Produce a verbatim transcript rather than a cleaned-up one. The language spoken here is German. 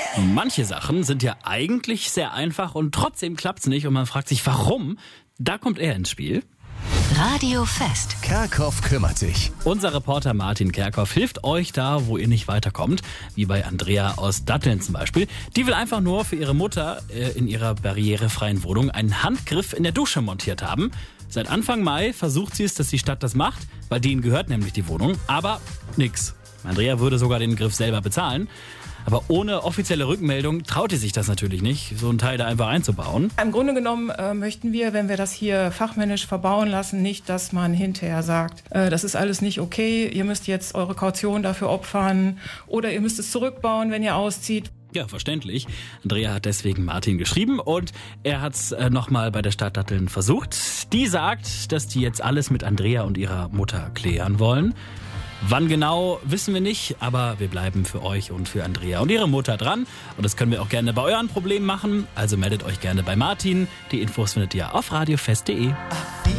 Manche Sachen sind ja eigentlich sehr einfach und trotzdem klappt's nicht und man fragt sich, warum? Da kommt er ins Spiel. Radio Fest. Kerkhoff kümmert sich. Unser Reporter Martin Kerkhoff hilft euch da, wo ihr nicht weiterkommt. Wie bei Andrea aus Datteln zum Beispiel. Die will einfach nur für ihre Mutter äh, in ihrer barrierefreien Wohnung einen Handgriff in der Dusche montiert haben. Seit Anfang Mai versucht sie es, dass die Stadt das macht, weil denen gehört nämlich die Wohnung. Aber nix. Andrea würde sogar den Griff selber bezahlen. Aber ohne offizielle Rückmeldung traut sie sich das natürlich nicht, so einen Teil da einfach einzubauen. Im Grunde genommen äh, möchten wir, wenn wir das hier fachmännisch verbauen lassen, nicht, dass man hinterher sagt, äh, das ist alles nicht okay, ihr müsst jetzt eure Kaution dafür opfern oder ihr müsst es zurückbauen, wenn ihr auszieht. Ja, verständlich. Andrea hat deswegen Martin geschrieben und er hat es äh, nochmal bei der Stadt Datteln versucht. Die sagt, dass die jetzt alles mit Andrea und ihrer Mutter klären wollen. Wann genau, wissen wir nicht, aber wir bleiben für euch und für Andrea und ihre Mutter dran. Und das können wir auch gerne bei euren Problemen machen. Also meldet euch gerne bei Martin. Die Infos findet ihr auf radiofest punkt de.